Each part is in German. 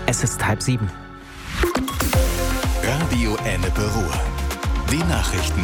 Es ist 6:30. Radio Ennepe Ruhr. Die Nachrichten.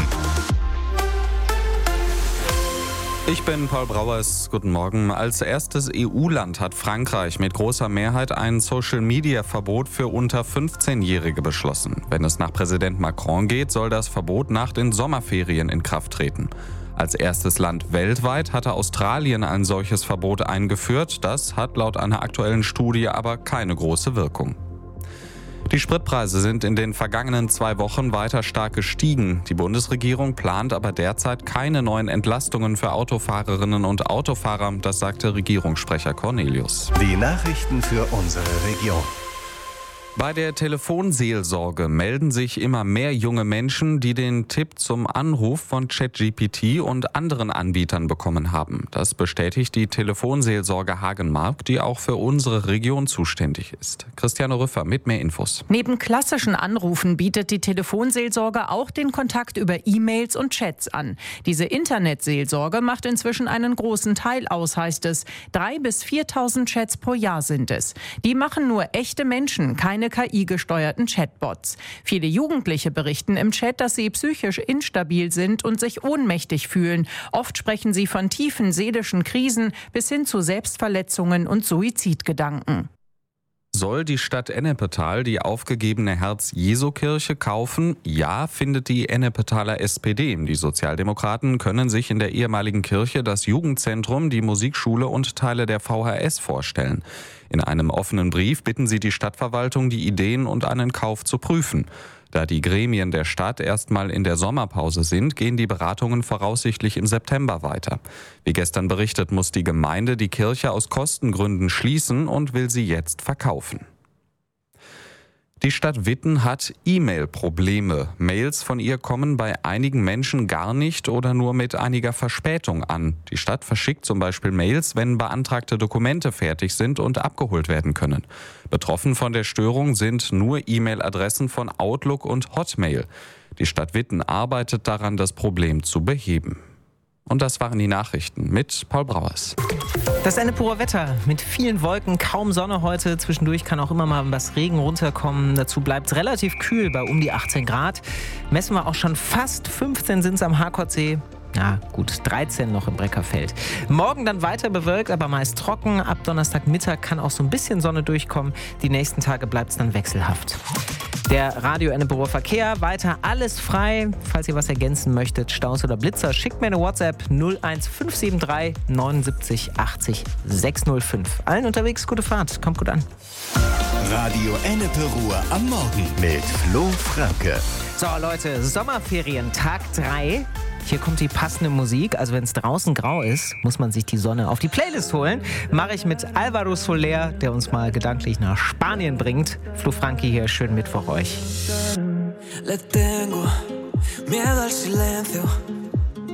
Ich bin Paul Brauers. Guten Morgen. Als erstes EU-Land hat Frankreich mit großer Mehrheit ein Social-Media-Verbot für unter 15-Jährige beschlossen. Wenn es nach Präsident Macron geht, soll das Verbot nach den Sommerferien in Kraft treten. Als erstes Land weltweit hatte Australien ein solches Verbot eingeführt. Das hat laut einer aktuellen Studie aber keine große Wirkung. Die Spritpreise sind in den vergangenen 2 Wochen weiter stark gestiegen. Die Bundesregierung plant aber derzeit keine neuen Entlastungen für Autofahrerinnen und Autofahrer, das sagte Regierungssprecher Cornelius. Die Nachrichten für unsere Region. Bei der Telefonseelsorge melden sich immer mehr junge Menschen, die den Tipp zum Anruf von ChatGPT und anderen Anbietern bekommen haben. Das bestätigt die Telefonseelsorge Hagenmark, die auch für unsere Region zuständig ist. Christiane Rüffer mit mehr Infos. Neben klassischen Anrufen bietet die Telefonseelsorge auch den Kontakt über E-Mails und Chats an. Diese Internetseelsorge macht inzwischen einen großen Teil aus, heißt es. 3.000 bis 4.000 Chats pro Jahr sind es. Die machen nur echte Menschen, keine KI-gesteuerten Chatbots. Viele Jugendliche berichten im Chat, dass sie psychisch instabil sind und sich ohnmächtig fühlen. Oft sprechen sie von tiefen seelischen Krisen bis hin zu Selbstverletzungen und Suizidgedanken. Soll die Stadt Ennepetal die aufgegebene Herz-Jesu-Kirche kaufen? Ja, findet die Ennepetaler SPD. Die Sozialdemokraten können sich in der ehemaligen Kirche das Jugendzentrum, die Musikschule und Teile der VHS vorstellen. In einem offenen Brief bitten sie die Stadtverwaltung, die Ideen und einen Kauf zu prüfen. Da die Gremien der Stadt erstmal in der Sommerpause sind, gehen die Beratungen voraussichtlich im September weiter. Wie gestern berichtet, muss die Gemeinde die Kirche aus Kostengründen schließen und will sie jetzt verkaufen. Die Stadt Witten hat E-Mail-Probleme. Mails von ihr kommen bei einigen Menschen gar nicht oder nur mit einiger Verspätung an. Die Stadt verschickt zum Beispiel Mails, wenn beantragte Dokumente fertig sind und abgeholt werden können. Betroffen von der Störung sind nur E-Mail-Adressen von Outlook und Hotmail. Die Stadt Witten arbeitet daran, das Problem zu beheben. Und das waren die Nachrichten mit Paul Brauers. Das Ennepeer Wetter mit vielen Wolken, kaum Sonne heute. Zwischendurch kann auch immer mal was Regen runterkommen. Dazu bleibt es relativ kühl bei um die 18 Grad. Messen wir auch schon fast 15 sind es am Harkortsee. Ja, gut, 13 noch im Breckerfeld. Morgen dann weiter bewölkt, aber meist trocken. Ab Donnerstagmittag kann auch so ein bisschen Sonne durchkommen. Die nächsten Tage bleibt es dann wechselhaft. Der Radio Ennepeer Verkehr, weiter alles frei. Falls ihr was ergänzen möchtet, Staus oder Blitzer, schickt mir eine WhatsApp 01573 79 80 605. Allen unterwegs, gute Fahrt, kommt gut an. Radio Ennepe Ruhr am Morgen mit Flo Franke. So Leute, Sommerferien, Tag 3. Hier kommt die passende Musik. Also wenn es draußen grau ist, muss man sich die Sonne auf die Playlist holen. Mache ich mit Álvaro Soler, der uns mal gedanklich nach Spanien bringt. Flo Franke hier, schönen Mittwoch euch. Le tengo miedo al silencio.